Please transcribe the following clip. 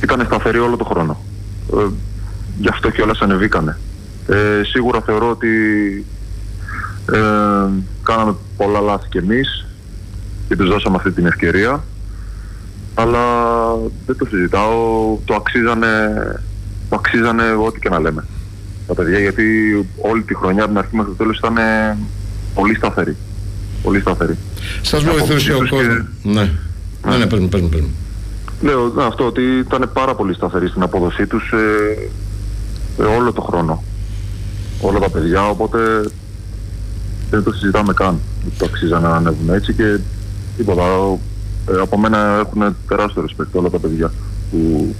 ήταν σταθεροί όλο το χρόνο. Γι' αυτό κιόλας ανεβήκανε. Σίγουρα θεωρώ ότι κάναμε πολλά λάθη κι εμείς και τους δώσαμε αυτή την ευκαιρία, αλλά δεν το συζητάω, το αξίζανε ό,τι και να λέμε τα παιδιά, γιατί όλη τη χρονιά από την αρχή μέχρι το τέλος ήταν πολύ σταθερή. Πολύ σταθερή. Σας βοηθούσε ο κόσμος. Ναι, παίρνει. Λέω αυτό, ότι ήταν πάρα πολύ σταθερή στην απόδοσή τους όλο το χρόνο. Όλα τα παιδιά, οπότε δεν το συζητάμε καν. Το αξίζανε να ανέβουν έτσι και τίποτα. Από μένα έχουν τεράστιο respect όλα τα παιδιά που